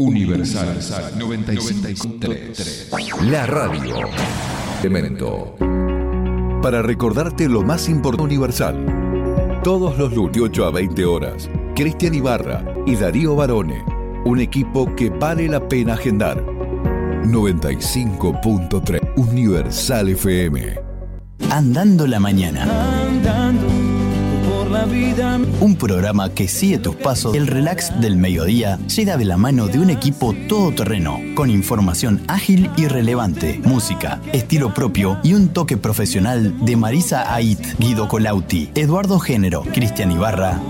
Universal 95.3. La radio. Elemento. Para recordarte lo más importante. Universal. Todos los lunes, de 8 a 20 horas. Cristian Ibarra y Darío Barone. Un equipo que vale la pena agendar. 95.3. Universal FM. Andando la mañana. Andando por la vida. Un programa que sigue tus pasos. El relax del mediodía llega de la mano de un equipo todoterreno, con información ágil y relevante, música, estilo propio y un toque profesional de Marisa Ait, Guido Colauti, Eduardo Género, Cristian Ibarra